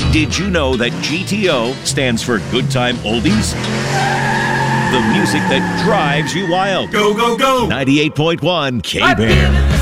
Did you know that GTO stands for Good Time Oldies? The music that drives you wild. Go, go, go! 98.1 K-Bear.